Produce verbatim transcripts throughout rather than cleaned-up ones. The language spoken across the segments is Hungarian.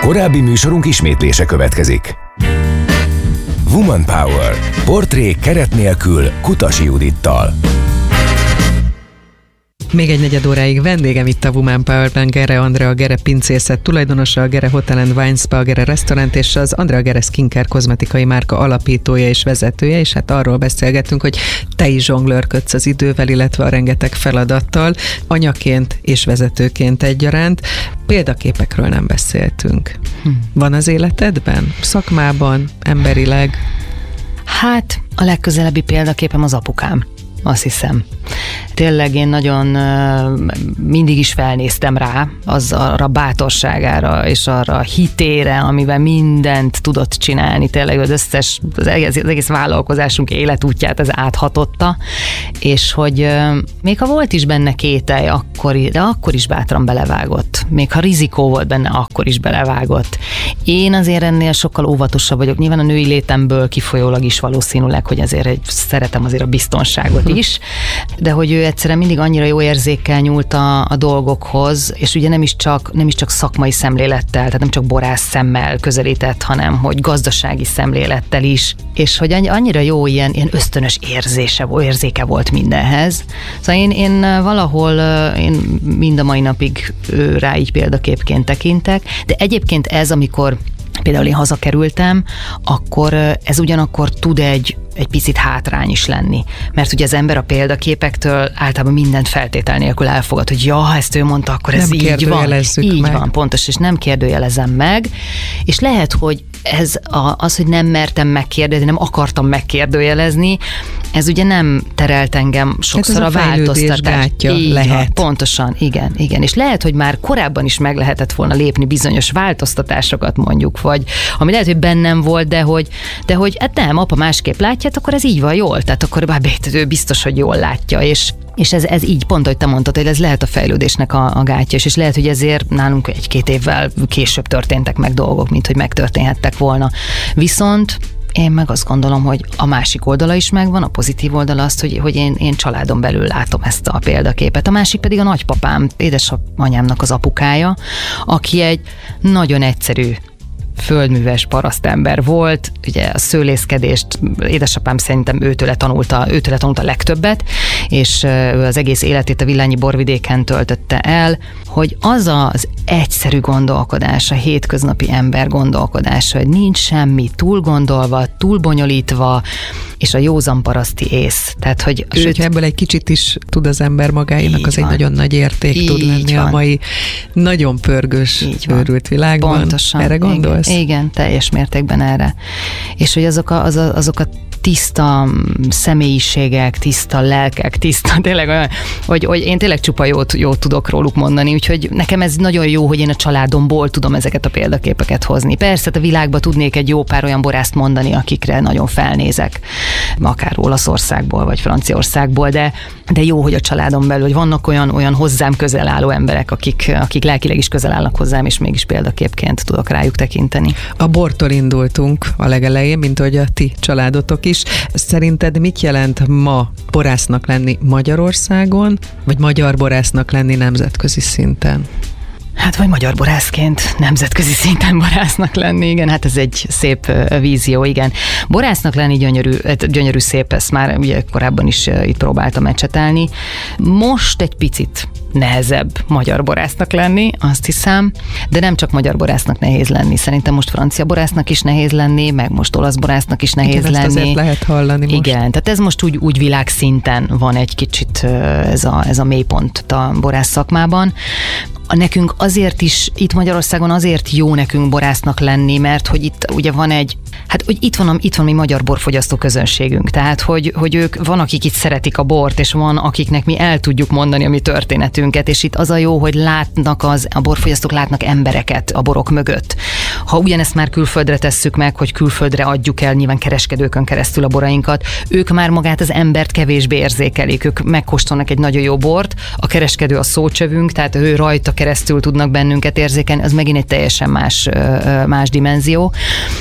Korábbi műsorunk ismétlése következik. Woman Power. Portrék keret nélkül Kutasi Judittal. Még egy negyed óráig vendégem itt a Woman Power-ben Gere Andrea, a Gere pincészet tulajdonosa, a Gere Hotel and Wine Spa, a Gere restaurant és az Andrea Gere Skincare kozmetikai márka alapítója és vezetője, és hát arról beszélgettünk, hogy te is zsonglőrködsz az idővel, illetve a rengeteg feladattal, anyaként és vezetőként egyaránt. Példaképekről nem beszéltünk. Hm. Van az életedben? Szakmában? Emberileg? Hát, a legközelebbi példaképem az apukám. Azt hiszem. Tényleg én nagyon mindig is felnéztem rá, az arra bátorságára és arra a hitére, amivel mindent tudott csinálni. Tényleg az összes, az egész, az egész vállalkozásunk életútját ez áthatotta, és hogy még ha volt is benne kételj, akkor, de akkor is bátran belevágott. Még ha rizikó volt benne, akkor is belevágott. Én azért ennél sokkal óvatosabb vagyok. Nyilván a női létemből kifolyólag is valószínűleg, hogy azért egy, szeretem azért a biztonságot is, de hogy ő egyszerűen mindig annyira jó érzékkel nyúlt a, a dolgokhoz, és ugye nem is, csak, nem is csak szakmai szemlélettel, tehát nem csak borász szemmel közelített, hanem hogy gazdasági szemlélettel is, és hogy annyira jó ilyen, ilyen ösztönös érzése, érzéke volt mindenhez. Szóval én, én valahol én mind a mai napig rá így példaképként tekintek, de egyébként ez, amikor például én hazakerültem, akkor ez ugyanakkor tud egy, egy picit hátrány is lenni. Mert ugye az ember a példaképektől általában mindent feltétel nélkül elfogad, hogy ja, ha ezt ő mondta, akkor ez nem így van. Így meg. van, pontos, és nem kérdőjelezem meg. És lehet, hogy ez a, az, hogy nem mertem megkérdezni, nem akartam megkérdőjelezni, ez ugye nem terelt engem sokszor hát a, a változtatás. Így lehet. Van, pontosan, igen, igen. És lehet, hogy már korábban is meg lehetett volna lépni bizonyos változtatásokat mondjuk, vagy ami lehet, hogy bennem volt, de hogy, de hogy hát nem, apa másképp látja, akkor ez így van jól, tehát akkor ő biztos, hogy jól látja, és És ez, ez így pont, hogy te mondtad, hogy ez lehet a fejlődésnek a, a gátja, és lehet, hogy ezért nálunk egy-két évvel később történtek meg dolgok, mint hogy megtörténhettek volna. Viszont én meg azt gondolom, hogy a másik oldala is megvan, a pozitív oldala azt, hogy, hogy én, én családon belül látom ezt a példaképet. A másik pedig a nagypapám, édesanyámnak az apukája, aki egy nagyon egyszerű földműves parasztember volt, ugye a szőlészkedést édesapám szerintem őtőle tanulta, őtőle tanulta a legtöbbet, és ő az egész életét a Villányi borvidéken töltötte el, hogy az az egyszerű gondolkodás, a hétköznapi ember gondolkodása, hogy nincs semmi túl gondolva, túl bonyolítva, és a józan paraszti ész. Tehát, hogy és őt... hogyha ebből egy kicsit is tud az ember magáinak, az van. Egy nagyon nagy érték így tud lenni van. A mai nagyon pörgős, őrült világban. Pontosan. Erre gondolsz? Igen, igen, teljes mértékben erre. És hogy azok a, az a, azok a tiszta személyiségek, tiszta lelkek, tiszta, tényleg olyan, hogy, hogy én tényleg csupa jót, jót tudok róluk mondani, úgyhogy nekem ez nagyon jó, hogy én a családomból tudom ezeket a példaképeket hozni. Persze a világban tudnék egy jó pár olyan borászt mondani, akikre nagyon felnézek, akár Olaszországból, vagy Franciaországból, de, de jó, hogy a családom belül, hogy vannak olyan, olyan hozzám közel álló emberek, akik, akik lelkileg is közel állnak hozzám, és mégis példaképként tudok rájuk tekinteni. A bortól indultunk a legelején, mint hogy a ti családotok is. Szerinted mit jelent ma borásznak lenni Magyarországon, vagy magyar borásznak lenni nemzetközi szinten? Hát vagy magyar borászként nemzetközi szinten borásznak lenni, igen, hát ez egy szép vízió, igen. Borásznak lenni gyönyörű, gyönyörű szép, ezt már ugye korábban is itt próbáltam ecsetelni. Most egy picit nehezebb magyar borásznak lenni, azt hiszem, de nem csak magyar borásznak nehéz lenni, szerintem most francia borásznak is nehéz lenni, meg most olasz borásznak is nehéz igen, lenni. Ezt azért lehet hallani most. Igen, tehát ez most úgy, úgy világszinten van egy kicsit ez a, ez a mélypont a borász szakmában. Nekünk azért is, itt Magyarországon azért jó nekünk borásznak lenni, mert hogy itt ugye van egy, hát hogy itt van, itt van mi magyar borfogyasztó közönségünk, tehát hogy, hogy ők, van akik itt szeretik a bort, és van akiknek mi el tudjuk mondani a mi történetünket, és itt az a jó, hogy látnak az, a borfogyasztók látnak embereket a borok mögött, Ha ugyanezt már külföldre tesszük meg, hogy külföldre adjuk el nyilván kereskedőkön keresztül a borainkat, ők már magát az embert kevésbé érzékelik, ők megkóstolnak egy nagyon jó bort, a kereskedő a szócsövünk, tehát ő rajta keresztül tudnak bennünket érzékelni, az megint egy teljesen más, más dimenzió.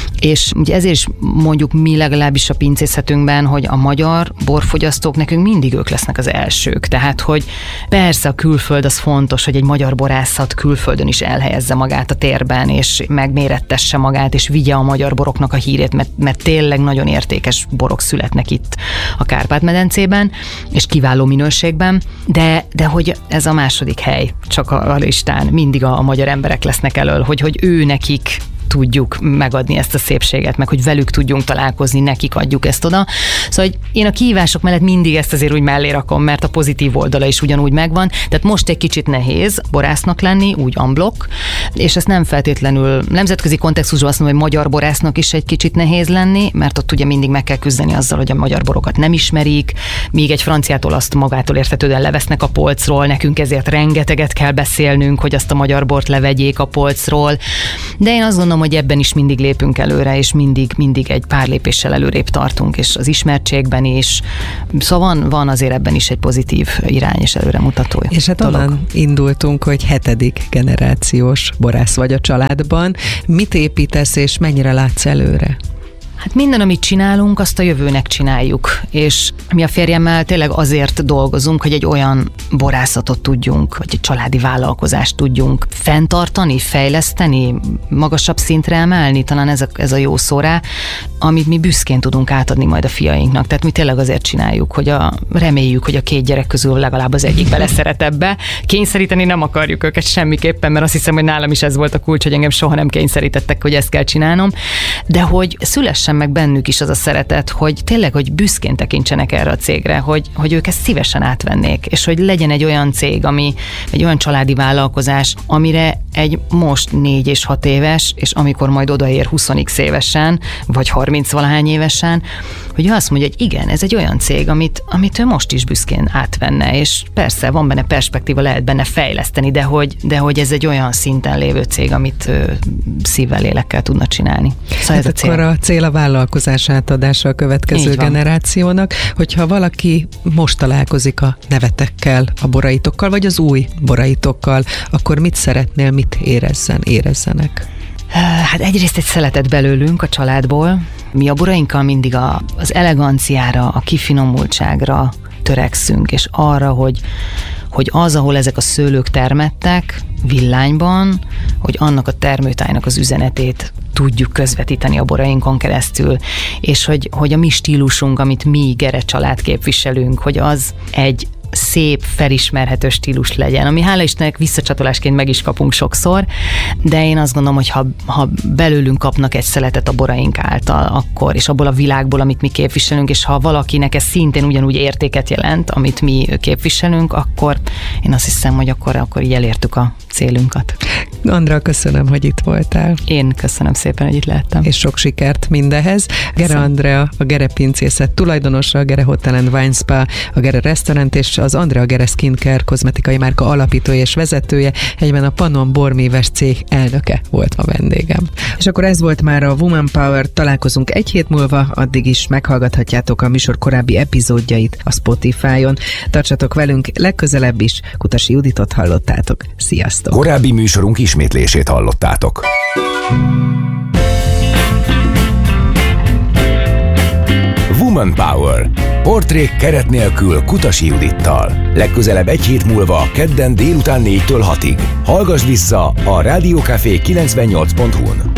És ugye ezért is mondjuk mi legalábbis a pincészetünkben, hogy a magyar borfogyasztók nekünk mindig ők lesznek az elsők. Tehát, hogy persze a külföld az fontos, hogy egy magyar borászat külföldön is elhelyezze magát a térben, és megmérettesse magát, és vigye a magyar boroknak a hírét, mert, mert tényleg nagyon értékes borok születnek itt a Kárpát-medencében, és kiváló minőségben, de, de hogy ez a második hely csak a, a listán, mindig a, a magyar emberek lesznek elől, hogy, hogy ő nekik tudjuk megadni ezt a szépséget, meg hogy velük tudjunk találkozni, nekik adjuk ezt oda. Szóval hogy én a kihívások mellett mindig ezt azért úgy mellé rakom, mert a pozitív oldala is ugyanúgy megvan. Tehát most egy kicsit nehéz borásznak lenni, úgy unblock, és ezt nem feltétlenül nemzetközi kontextusban azt mondom, hogy magyar borásznak is egy kicsit nehéz lenni, mert ott ugye mindig meg kell küzdeni azzal, hogy a magyar borokat nem ismerik, míg egy franciától azt magától értetődően levesznek a polcról, nekünk ezért rengeteget kell beszélnünk, hogy azt a magyar bort levegyék a polcról. De én azt gondolom, hogy ebben is mindig lépünk előre, és mindig, mindig egy pár lépéssel előrébb tartunk, és az ismertségben is. Szóval van, van azért ebben is egy pozitív irány és előremutató. És hát onnan indultunk, hogy hetedik generációs borász vagy a családban. Mit építesz, és mennyire látsz előre? Hát minden, amit csinálunk, azt a jövőnek csináljuk, és mi a férjemmel tényleg azért dolgozunk, hogy egy olyan borászatot tudjunk, vagy egy családi vállalkozást tudjunk fenntartani, fejleszteni, magasabb szintre emelni, talán ez a, ez a jó szó rá, amit mi büszkén tudunk átadni majd a fiainknak. Tehát mi tényleg azért csináljuk, hogy a, reméljük, hogy a két gyerek közül legalább az egyik beleszeret ebbe. Kényszeríteni nem akarjuk őket semmiképpen, mert azt hiszem, hogy nálam is ez volt a kulcs, hogy engem soha nem kényszerítettek, hogy ezt kell csinálnom, de hogy szülessen meg bennük is az a szeretet, hogy tényleg, hogy büszkén tekintsenek erre a cégre, hogy, hogy ők ezt szívesen átvennék, és hogy legyen egy olyan cég, ami egy olyan családi vállalkozás, amire egy most négy és hat éves, és amikor majd odaér húsz évesen, vagy harminc valahány évesen, hogy ő azt mondja, hogy igen, ez egy olyan cég, amit, amit ő most is büszkén átvenne, és persze van benne perspektíva, lehet benne fejleszteni, de hogy, de hogy ez egy olyan szinten lévő cég, amit ő, szívvel, lélekkel tudna csinálni. Szóval hát ez a cél. Akkor a cél a vállalkozás átadása a következő generációnak, hogyha valaki most találkozik a nevetekkel, a boraitokkal, vagy az új boraitokkal, akkor mit szeretnél, mit érezzen, érezzenek? Hát egyrészt egy szeletet belőlünk a családból. Mi a borainkkal mindig a, az eleganciára, a kifinomultságra törekszünk, és arra, hogy, hogy az, ahol ezek a szőlők termettek, Villányban, hogy annak a termőtájnak az üzenetét tudjuk közvetíteni a borainkon keresztül, és hogy, hogy a mi stílusunk, amit mi Gere család képviselünk, hogy az egy szép, felismerhető stílus legyen, ami hála Istennek visszacsatolásként meg is kapunk sokszor, de én azt gondolom, hogy ha, ha belőlünk kapnak egy szeletet a boraink által, akkor, és abból a világból, amit mi képviselünk, és ha valakinek ez szintén ugyanúgy értéket jelent, amit mi képviselünk, akkor én azt hiszem, hogy akkor, akkor így elértük a célunkat. Andrea, köszönöm, hogy itt voltál. Én köszönöm szépen, hogy itt lehettem. És sok sikert mindehez. Gere Andrea, a Gere pincészet tulajdonosa, a Gere Hotel and Wine Spa, a Gere restaurant és az Andrea Gere Skincare kozmetikai márka alapítója és vezetője, egyben a Pannon borméves cég elnöke volt a vendégem. És akkor ez volt már a Woman Power, találkozunk egy hét múlva, addig is meghallgathatjátok a műsor korábbi epizódjait a Spotify-on. Tartsatok velünk legközelebb is, Kutasi Juditot hallottátok. Sziasztok! Korábbi műsorunk ismétlését hallottátok. Woman Power. Portrék keret nélkül Kutasi Judittal. Legközelebb egy hét múlva, kedden délután négytől hatig. Hallgass vissza a Rádió Café kilencvennyolc pont hu-n.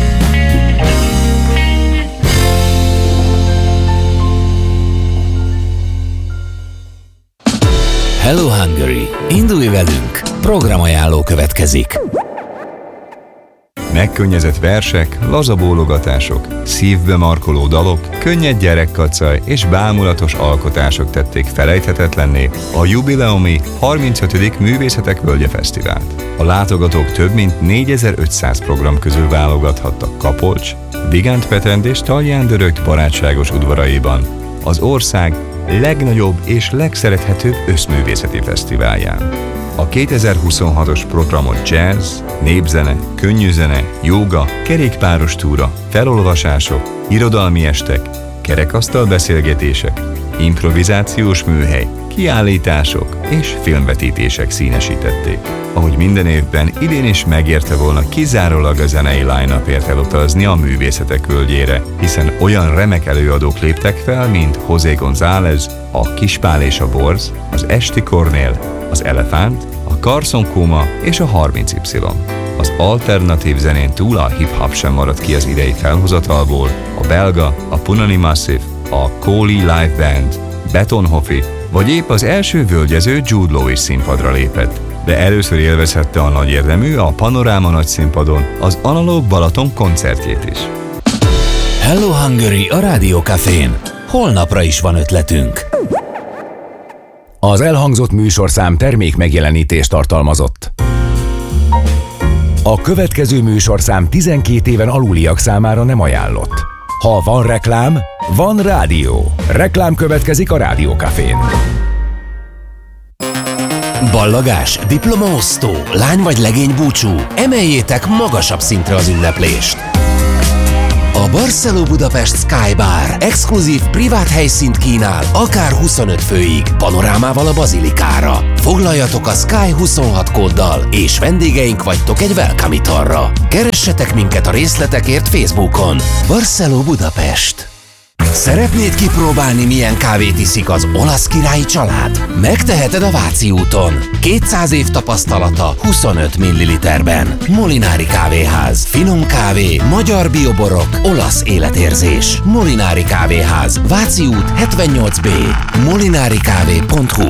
Hello Hungary! Indulj velünk! Programajánló következik. Megkönnyezett versek, laza bólogatások, szívbe markoló dalok, könnyed gyerekkacaj és bámulatos alkotások tették felejthetetlenné a jubileumi harmincötödik Művészetek Völgye Fesztivált. A látogatók több mint négyezer-ötszáz program közül válogathattak Kapolcs, Vigánt Petrend és Talján Dörögt barátságos udvaraiban, az ország legnagyobb és legszerethetőbb összművészeti fesztiválján. A kétezer-huszonhatos programot jazz, népzene, könnyűzene, jóga, kerékpáros túra, felolvasások, irodalmi estek, kerekasztal beszélgetések, improvizációs műhely, kiállítások és filmvetítések színesítették. Ahogy minden évben, idén is megérte volna kizárólag a zenei line-upért elutazni a művészetek völgyére, hiszen olyan remek előadók léptek fel, mint José González, a Kispál és a Borz, az Esti Kornél, az Elefánt, a Carson Koma és a harminc Y. Az alternatív zenén túl a hip-hop sem maradt ki az idei felhozatalból, a belga, a Punani Massive, a Kóli Live Band, Betonhoffi, vagy épp az első völgyező Jude Law is színpadra lépett. De először élvezhette a nagy érdemű, a Panoráma nagy színpadon az Analóg Balaton koncertjét is. Hello Hungary a Rádió Cafén. Holnapra is van ötletünk. Az elhangzott műsorszám termék megjelenítést tartalmazott. A következő műsorszám tizenkét éven aluliak számára nem ajánlott. Ha van reklám, van rádió. Reklám következik a Rádió Cafén. Ballagás, diplomaosztó, lány vagy legény búcsú. Emeljétek magasabb szintre az ünneplést. A Barceló Budapest Sky Bar exkluzív privát helyszínt kínál, akár huszonöt főig, panorámával a bazilikára. Foglaljatok a Sky huszonhat kóddal, és vendégeink vagytok egy welcome italra. Keressetek minket a részletekért Facebookon. Barceló Budapest. Szeretnéd kipróbálni, milyen kávét iszik az olasz királyi család? Megteheted a Váci úton. kétszáz év tapasztalata huszonöt milliliterben. Molinári Kávéház. Finom kávé, magyar bioborok, olasz életérzés. Molinári Kávéház. Váci út hetvennyolc B. molinarikávé pont hu.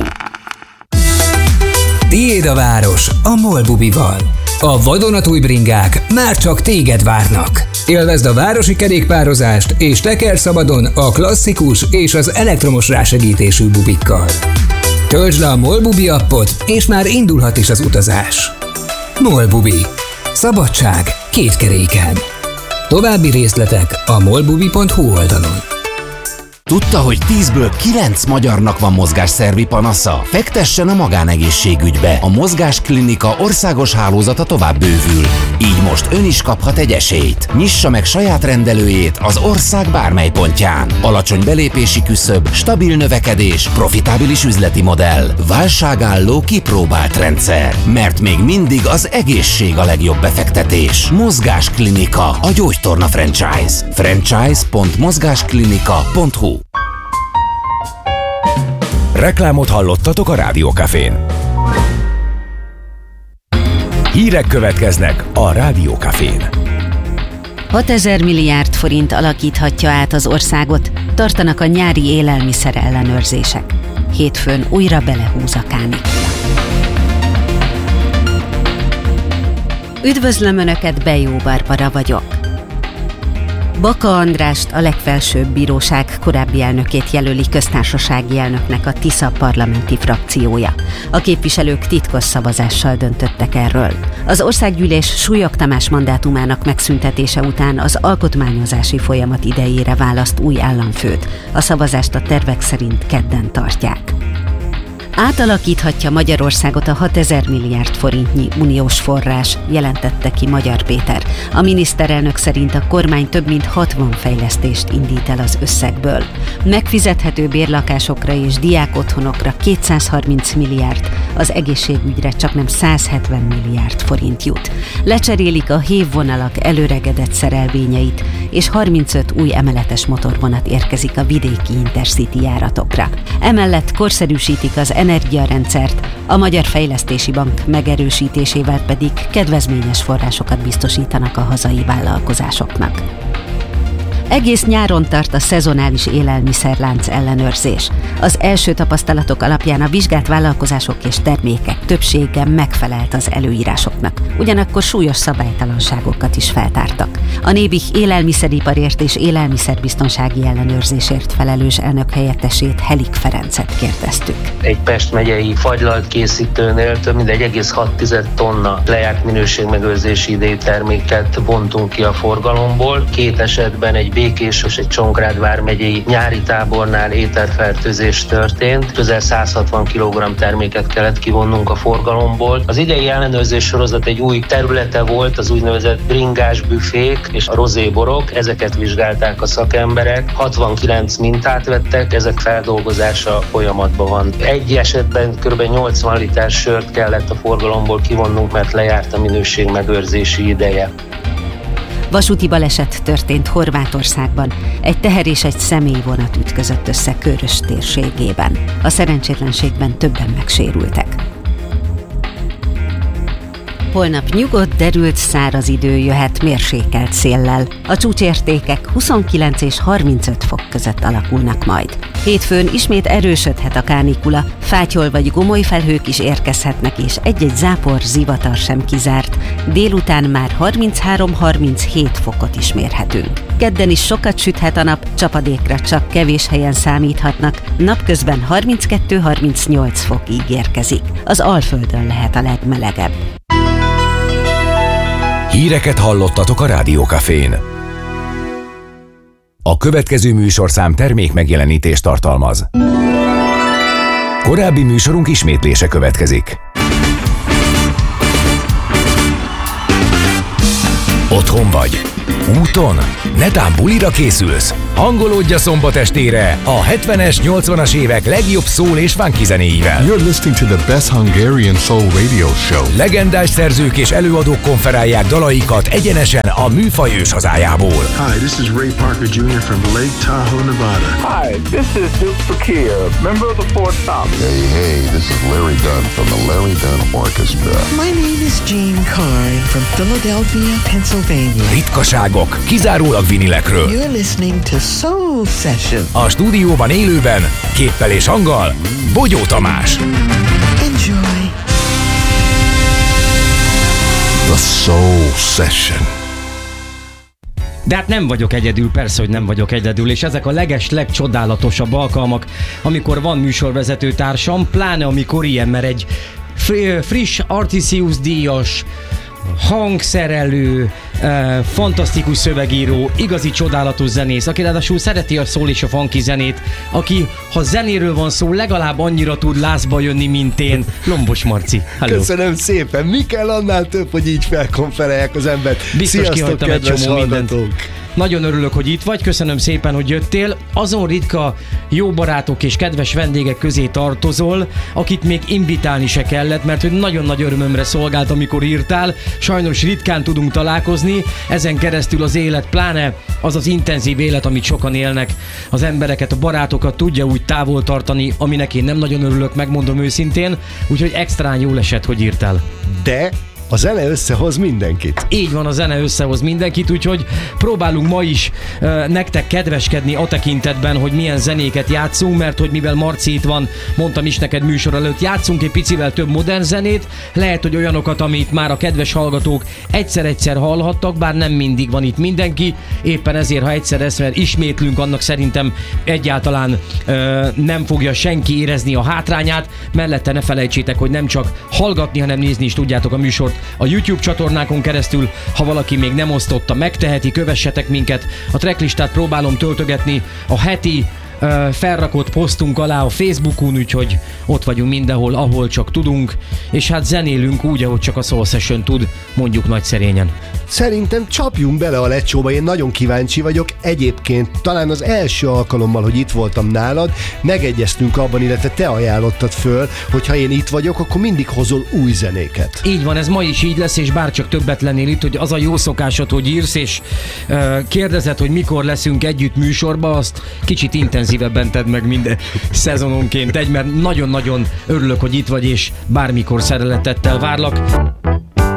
Tiéd a város a MOL Bubival. A vadonatúj bringák már csak téged várnak. Élvezd a városi kerékpározást és tekerj szabadon a klasszikus és az elektromos rásegítésű bubikkal. Töltsd le a MOL Bubi appot, és már indulhat is az utazás. MOL Bubi. Szabadság két keréken. További részletek a molbubi pont hu oldalon. Tudta, hogy tízből kilenc magyarnak van mozgásszervi panasza? Fektessen a magánegészségügybe. A Mozgásklinika országos hálózata tovább bővül. Így most ön is kaphat egy esélyt. Nyissa meg saját rendelőjét az ország bármely pontján. Alacsony belépési küszöb, stabil növekedés, profitábilis üzleti modell, válságálló kipróbált rendszer. Mert még mindig az egészség a legjobb befektetés. Mozgásklinika, a gyógytorna franchise. franchise pont mozgásklinika pont hu. Reklámot hallottatok a Rádió Cafén. Hírek következnek a Rádió Cafén. hatezer milliárd forint alakíthatja át az országot, tartanak a nyári élelmiszer ellenőrzések. Hétfőn újra belehúz a kánikula. Üdvözlöm Önöket, Bejó Barbara vagyok. Baka Andrást, a legfelsőbb bíróság korábbi elnökét jelöli köztársasági elnöknek a Tisza parlamenti frakciója. A képviselők titkos szavazással döntöttek erről. Az országgyűlés Súlyog Tamás mandátumának megszüntetése után az alkotmányozási folyamat idejére választ új államfőt. A szavazást a tervek szerint kedden tartják. Átalakíthatja Magyarországot a hatezer milliárd forintnyi uniós forrás, jelentette ki Magyar Péter. A miniszterelnök szerint a kormány több mint hatvan fejlesztést indít el az összegből. Megfizethető bérlakásokra és diákotthonokra kétszázharminc milliárd, az egészségügyre csaknem százhetven milliárd forint jut. Lecserélik a hévvonalak előregedett szerelvényeit, és harmincöt új emeletes motorvonat érkezik a vidéki Intercity járatokra. Emellett korszerűsítik az energiarendszert, a Magyar Fejlesztési Bank megerősítésével pedig kedvezményes forrásokat biztosítanak a hazai vállalkozásoknak. Egész nyáron tart a szezonális élelmiszerlánc ellenőrzés. Az első tapasztalatok alapján a vizsgált vállalkozások és termékek többsége megfelelt az előírásoknak, ugyanakkor súlyos szabálytalanságokat is feltártak. A Nébih élelmiszeriparért és élelmiszerbiztonsági ellenőrzésért felelős elnökhelyettesét, Helik Ferencet kérdeztük. Egy Pest megyei fagylalt készítőnél több mint egy egész hat tonna lejárt minőségmegőrzési idejű terméket vontunk ki a forgalomból. Két esetben egy Békés, egy Csongrád vármegyei nyári tábornál éterfertőzés történt. Közel száz hatvan kilogramm terméket kellett kivonnunk a forgalomból. Az idei ellenőrzés sorozat egy új területe volt, az úgynevezett bringás büfék és a rozéborok. Ezeket vizsgálták a szakemberek. hatvankilenc mintát vettek, ezek feldolgozása folyamatban van. Egy esetben kb. nyolcvan liter sört kellett a forgalomból kivonnunk, mert lejárt a minőségmegőrzési ideje. Vasúti baleset történt Horvátországban. Egy teher és egy személyvonat ütközött össze Körös térségében. A szerencsétlenségben többen megsérültek. Holnap nyugodt, derült, száraz idő jöhet mérsékelt széllel. A csúcsértékek huszonkilenc és harmincöt fok között alakulnak majd. Hétfőn ismét erősödhet a kánikula, fátyol vagy gomoly felhők is érkezhetnek, és egy-egy zápor, zivatar sem kizárt. Délután már harminchárom-harminchét fokot is mérhetünk. Kedden is sokat süthet a nap, csapadékra csak kevés helyen számíthatnak, napközben harminckettő-harmincnyolc fok ígérkezik. Az Alföldön lehet a legmelegebb. Híreket hallottatok a Rádió Cafén. A következő műsorszám termék megjelenítést tartalmaz. Korábbi műsorunk ismétlése következik. Otthon vagy? Úton? Netán bulira készülsz? Hangolódj a szombat estére a hetvenes, nyolcvanas évek legjobb szól és funky zenéivel. You're listening to the best Hungarian soul radio show. Legendás szerzők és előadók konferálják dalaikat egyenesen a műfaj őshazájából. Hi, this is Ray Parker junior from Lake Tahoe, Nevada. Hi, this is Duke Fakir, member of the Four Tops. Hey, hey, this is Larry Dunn from the Larry Dunn Orchestra. My name is Jean Carr from Philadelphia, Pennsylvania. Ritkaságok, kizárólag vinilekről. You're listening to Soul Session. A stúdióban élőben, képpel és hanggal, Bogyó Tamás. Enjoy. The Soul Session. De hát nem vagyok egyedül, persze, hogy nem vagyok egyedül, és ezek a leges, legcsodálatosabb alkalmak, amikor van műsorvezető társam, pláne amikor ilyen, mert egy friss Artisius díjas, hangszerelő, eh, fantasztikus szövegíró, igazi csodálatos zenész, aki ráadásul szereti a szól és a funky zenét, aki, ha zenéről van szó, legalább annyira tud lázba jönni, mint én. Lombos Marci, hello. Köszönöm szépen, mi kell annál több, hogy így felkonferálják az embert. Biztos Sziasztok, kihagytam egy kedves csomó mindent. hallgatók. Nagyon örülök, hogy itt vagy, köszönöm szépen, hogy jöttél. Azon ritka jó barátok és kedves vendégek közé tartozol, akit még invitálni se kellett, mert hogy nagyon nagy örömömre szolgált, amikor írtál. Sajnos ritkán tudunk találkozni, ezen keresztül az élet, pláne az az intenzív élet, amit sokan élnek, az embereket, a barátokat tudja úgy távol tartani, aminek én nem nagyon örülök, megmondom őszintén, úgyhogy extrán jól esett, hogy írtál. De a zene összehoz mindenkit. Így van, a zene összehoz mindenkit, úgyhogy próbálunk ma is uh, nektek kedveskedni a tekintetben, hogy milyen zenéket játszunk, mert hogy mivel Marci itt van, mondtam is neked műsor előtt, játszunk egy picivel több modern zenét, lehet, hogy olyanokat, amit már a kedves hallgatók egyszer-egyszer hallhattak, bár nem mindig van itt mindenki, éppen ezért, ha egyszer-egyszer ismétlünk, annak szerintem egyáltalán uh, nem fogja senki érezni a hátrányát, mellette ne felejtsétek, hogy nem csak hallgatni, hanem nézni is tudjátok a műsort a YouTube csatornákon keresztül, ha valaki még nem osztotta, megteheti, kövessetek minket. A tracklistát próbálom töltögetni a heti uh, felrakott posztunk alá a Facebookon, úgyhogy ott vagyunk mindenhol, ahol csak tudunk, és hát zenélünk úgy, ahogy csak a Soul Session tud, mondjuk nagy szerényen. Szerintem csapjunk bele a lecsóba, én nagyon kíváncsi vagyok. Egyébként talán az első alkalommal, hogy itt voltam nálad, megegyeztünk abban, illetve te ajánlottad föl, hogy ha én itt vagyok, akkor mindig hozol új zenéket. Így van, ez ma is így lesz, és bárcsak többet lennél itt, hogy az a jó szokásod, hogy írsz, és uh, kérdezed, hogy mikor leszünk együtt műsorba, azt kicsit intenzívebben tedd meg minden szezononként egy, mert nagyon-nagyon örülök, hogy itt vagy, és bármikor szeretettel várlak.